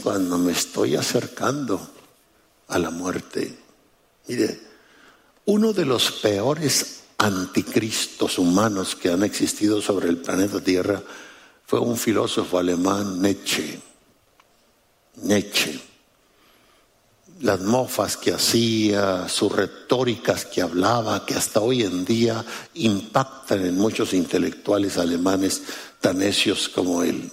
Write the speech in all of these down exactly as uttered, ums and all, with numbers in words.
cuando me estoy acercando a la muerte. Mire, uno de los peores anticristos humanos que han existido sobre el planeta Tierra fue un filósofo alemán, Nietzsche. Nietzsche. Las mofas que hacía, sus retóricas que hablaba, que hasta hoy en día impactan en muchos intelectuales alemanes tan necios como él.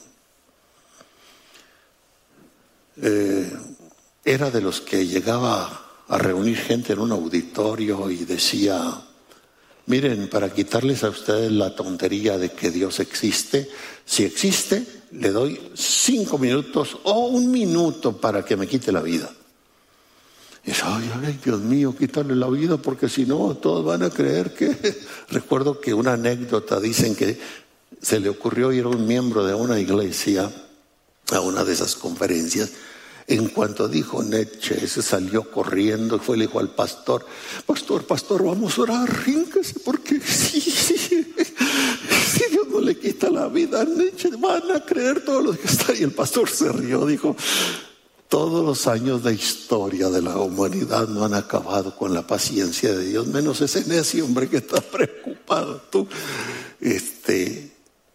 Eh, era de los que llegaba a reunir gente en un auditorio y decía: miren, para quitarles a ustedes la tontería de que Dios existe, si existe, le doy cinco minutos o un minuto para que me quite la vida. Y dice: ay, ay, Dios mío, quitarle la vida, porque si no, todos van a creer que... Recuerdo que una anécdota, dicen que se le ocurrió ir a un miembro de una iglesia a una de esas conferencias. En cuanto dijo Nietzsche, se salió corriendo y fue y le dijo al pastor: pastor, pastor, vamos a orar, rínquese, porque si, si, si Dios no le quita la vida a Nietzsche, van a creer todos los que están. Y el pastor se rió, dijo: todos los años de historia de la humanidad no han acabado con la paciencia de Dios, menos ese necio hombre que está preocupado. Tú, este,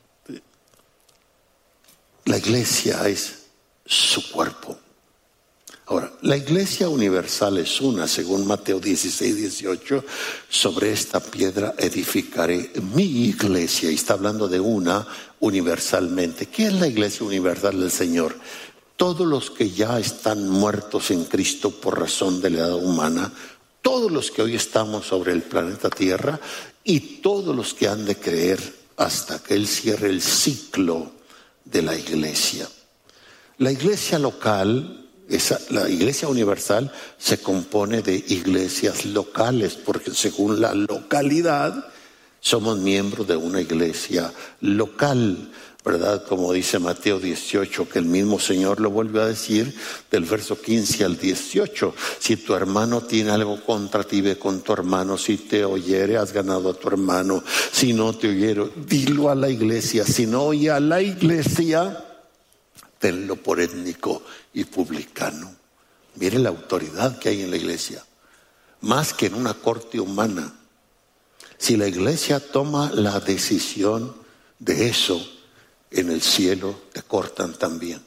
la iglesia es su cuerpo. Ahora, la iglesia universal es una, según Mateo dieciséis, dieciocho, sobre esta piedra edificaré mi iglesia. Y está hablando de una universalmente. ¿Qué es la iglesia universal del Señor? Todos los que ya están muertos en Cristo por razón de la edad humana, todos los que hoy estamos sobre el planeta Tierra y todos los que han de creer hasta que Él cierre el ciclo de la iglesia. La iglesia local... Esa, la iglesia universal se compone de iglesias locales, porque según la localidad somos miembros de una iglesia local, ¿verdad? Como dice Mateo dieciocho, que el mismo Señor lo vuelve a decir del verso quince al dieciocho. Si tu hermano tiene algo contra ti, ve con tu hermano. Si te oyere, has ganado a tu hermano. Si no te oyere, dilo a la iglesia. Si no oye a la iglesia, tenlo por étnico y publicano. Mire la autoridad que hay en la iglesia, más que en una corte humana. Si la iglesia toma la decisión de eso, en el cielo te cortan también.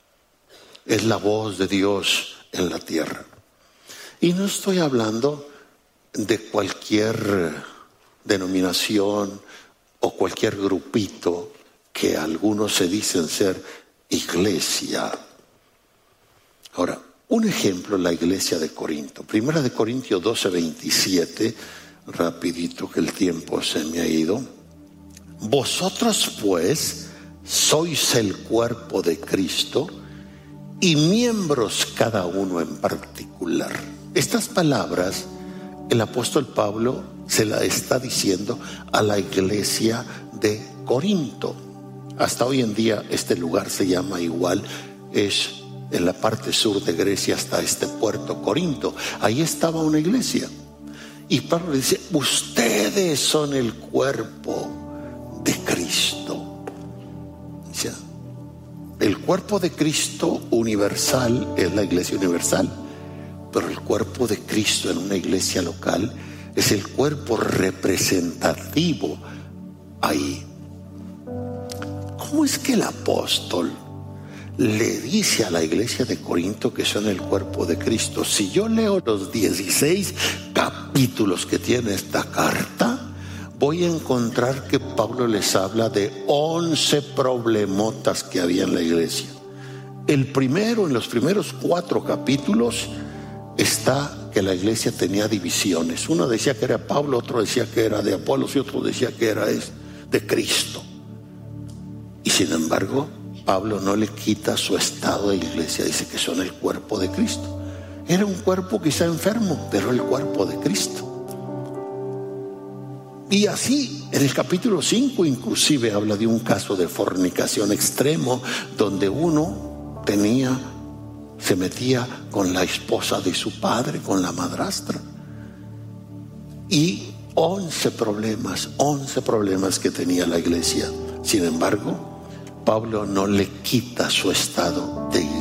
Es la voz de Dios en la tierra. Y no estoy hablando de cualquier denominación o cualquier grupito que algunos se dicen ser iglesia. Ahora, un ejemplo, la iglesia de Corinto. Primera de Corintios doce, veintisiete, rapidito que el tiempo se me ha ido. Vosotros pues sois el cuerpo de Cristo y miembros cada uno en particular. Estas palabras el apóstol Pablo se las está diciendo a la iglesia de Corinto. Hasta hoy en día este lugar se llama igual, es en la parte sur de Grecia hasta este puerto Corinto. Ahí estaba una iglesia. Y Pablo dice: ustedes son el cuerpo de Cristo. O sea, el cuerpo de Cristo universal es la iglesia universal. Pero el cuerpo de Cristo en una iglesia local es el cuerpo representativo ahí. ¿Cómo es que el apóstol le dice a la iglesia de Corinto que son el cuerpo de Cristo? Si yo leo los dieciséis capítulos que tiene esta carta, voy a encontrar que Pablo les habla de once problemotas que había en la iglesia. El primero, en los primeros cuatro capítulos, está que la iglesia tenía divisiones. Uno decía que era Pablo, otro decía que era de Apolos y otro decía que era de Cristo. Y sin embargo, Pablo no le quita su estado de iglesia, dice que son el cuerpo de Cristo. Era un cuerpo quizá enfermo, pero el cuerpo de Cristo. Y así, en el capítulo cinco inclusive habla de un caso de fornicación extremo, donde uno tenía, se metía con la esposa de su padre, con la madrastra. Y once problemas, once problemas que tenía la iglesia. Sin embargo, Pablo no le quita su estado de iglesia.